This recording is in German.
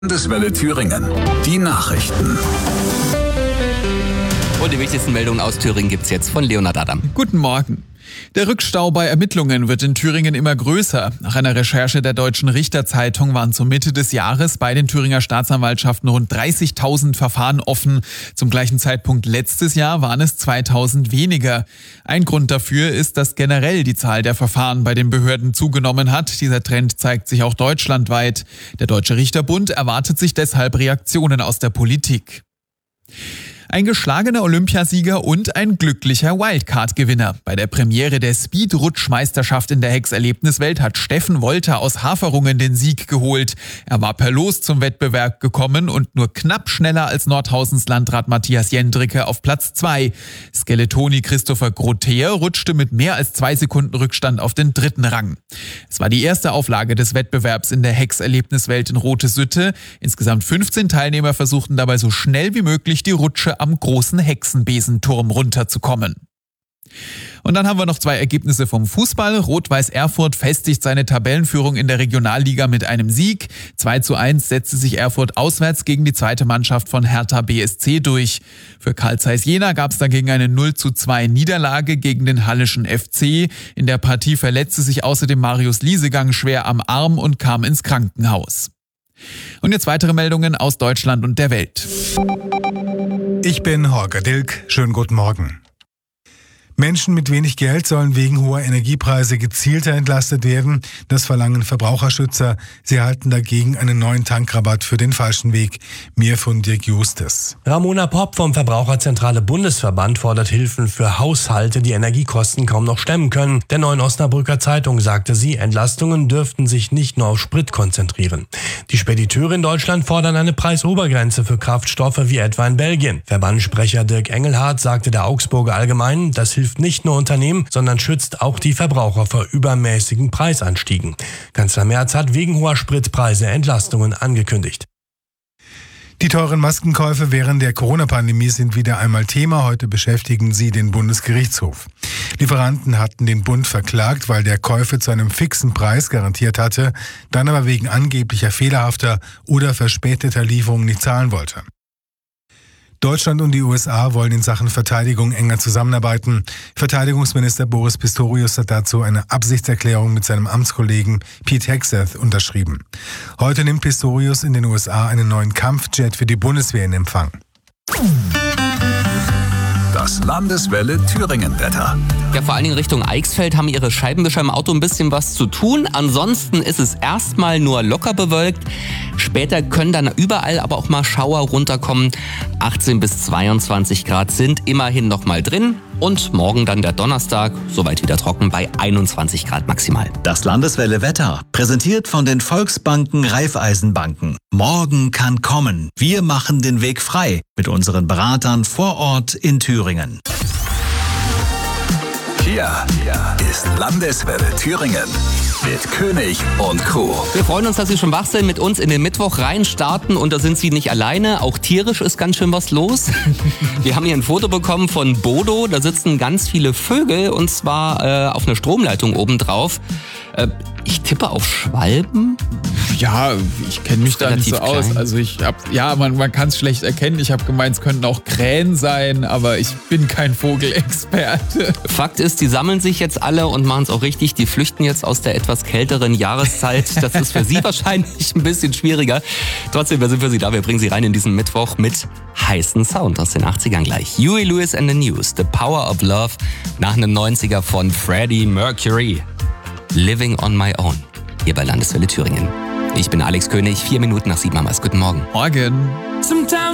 Landeswelle Thüringen. Die Nachrichten. Und die wichtigsten Meldungen aus Thüringen gibt's jetzt von Leonhard Adam. Guten Morgen. Der Rückstau bei Ermittlungen wird in Thüringen immer größer. Nach einer Recherche der Deutschen Richterzeitung waren zur Mitte des Jahres bei den Thüringer Staatsanwaltschaften rund 30.000 Verfahren offen. Zum gleichen Zeitpunkt letztes Jahr waren es 2.000 weniger. Ein Grund dafür ist, dass generell die Zahl der Verfahren bei den Behörden zugenommen hat. Dieser Trend zeigt sich auch deutschlandweit. Der Deutsche Richterbund erwartet sich deshalb Reaktionen aus der Politik. Ein geschlagener Olympiasieger und ein glücklicher Wildcard-Gewinner. Bei der Premiere der Speed-Rutschmeisterschaft in der Hex-Erlebniswelt hat Steffen Wolter aus Haferungen den Sieg geholt. Er war per Los zum Wettbewerb gekommen und nur knapp schneller als Nordhausens Landrat Matthias Jendricke auf Platz 2. Skeletoni Christopher Grotheer rutschte mit mehr als 2 Sekunden Rückstand auf den 3. Rang. Es war die erste Auflage des Wettbewerbs in der Hex-Erlebniswelt in Rote-Sütte. Insgesamt 15 Teilnehmer versuchten dabei so schnell wie möglich die Rutsche am großen Hexenbesenturm runterzukommen. Und dann haben wir noch 2 Ergebnisse vom Fußball. Rot-Weiß Erfurt festigt seine Tabellenführung in der Regionalliga mit einem Sieg. 2:1 setzte sich Erfurt auswärts gegen die zweite Mannschaft von Hertha BSC durch. Für Carl Zeiss Jena gab es dagegen eine 0:2 Niederlage gegen den Hallischen FC. In der Partie verletzte sich außerdem Marius Liesegang schwer am Arm und kam ins Krankenhaus. Und jetzt weitere Meldungen aus Deutschland und der Welt. Ich bin Holger Dilk. Schönen guten Morgen. Menschen mit wenig Geld sollen wegen hoher Energiepreise gezielter entlastet werden. Das verlangen Verbraucherschützer. Sie erhalten dagegen einen neuen Tankrabatt für den falschen Weg. Mehr von Dirk Justes. Ramona Popp vom Verbraucherzentrale Bundesverband fordert Hilfen für Haushalte, die Energiekosten kaum noch stemmen können. Der Neuen Osnabrücker Zeitung sagte sie, Entlastungen dürften sich nicht nur auf Sprit konzentrieren. Die Spediteure in Deutschland fordern eine Preisobergrenze für Kraftstoffe wie etwa in Belgien. Verbandssprecher Dirk Engelhardt sagte der Augsburger Allgemeinen, das hilft nicht nur Unternehmen, sondern schützt auch die Verbraucher vor übermäßigen Preisanstiegen. Kanzler Merz hat wegen hoher Spritpreise Entlastungen angekündigt. Die teuren Maskenkäufe während der Corona-Pandemie sind wieder einmal Thema. Heute beschäftigen sie den Bundesgerichtshof. Lieferanten hatten den Bund verklagt, weil der Käufer zu einem fixen Preis garantiert hatte, dann aber wegen angeblicher fehlerhafter oder verspäteter Lieferungen nicht zahlen wollte. Deutschland und die USA wollen in Sachen Verteidigung enger zusammenarbeiten. Verteidigungsminister Boris Pistorius hat dazu eine Absichtserklärung mit seinem Amtskollegen Pete Hegseth unterschrieben. Heute nimmt Pistorius in den USA einen neuen Kampfjet für die Bundeswehr in Empfang. Das Landeswelle Thüringen-Wetter. Ja, vor allen Dingen Richtung Eichsfeld haben ihre Scheibenwischer im Auto ein bisschen was zu tun. Ansonsten ist es erstmal nur locker bewölkt. Später können dann überall aber auch mal Schauer runterkommen. 18 bis 22 Grad sind immerhin noch mal drin. Und morgen dann der Donnerstag, soweit wieder trocken, bei 21 Grad maximal. Das Landeswelle Wetter, präsentiert von den Volksbanken Raiffeisenbanken. Morgen kann kommen. Wir machen den Weg frei mit unseren Beratern vor Ort in Thüringen. Hier ist Landeswelle Thüringen mit König und Co. Wir freuen uns, dass Sie schon wach sind, mit uns in den Mittwoch reinstarten. Und da sind Sie nicht alleine. Auch tierisch ist ganz schön was los. Wir haben hier ein Foto bekommen von Bodo. Da sitzen ganz viele Vögel und zwar auf einer Stromleitung obendrauf. Ich tippe auf Schwalben. Ja, ich kenne mich da nicht so aus. Klein. Also man kann es schlecht erkennen. Ich habe gemeint, es könnten auch Krähen sein, aber ich bin kein Vogelexperte. Fakt ist, die sammeln sich jetzt alle und machen es auch richtig. Die flüchten jetzt aus der etwas kälteren Jahreszeit. Das ist für Sie wahrscheinlich ein bisschen schwieriger. Trotzdem, wir sind für Sie da. Wir bringen Sie rein in diesen Mittwoch mit heißen Sound aus den 80ern gleich. Huey Lewis and the News, The Power of Love, nach einem 90er von Freddie Mercury. Living on my own. Hier bei Landeswelle Thüringen. Ich bin Alex König, 4 Minuten nach 7 am Guten Morgen. Morgen.